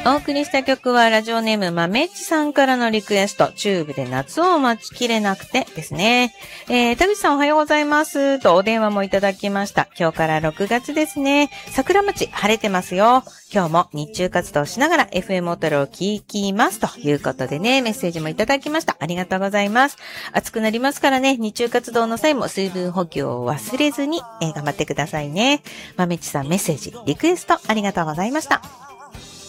お送りした曲はラジオネームまめっちさんからのリクエスト、チューブで夏を待ちきれなくてですね。田口さんおはようございますとお電話もいただきました。今日から6月ですね。桜町晴れてますよ。今日も日中活動しながら FM オトロを聞きますということでね、メッセージもいただきました。ありがとうございます。暑くなりますからね、日中活動の際も水分補給を忘れずに、頑張ってくださいね。まめっちさんメッセージ、リクエストありがとうございました。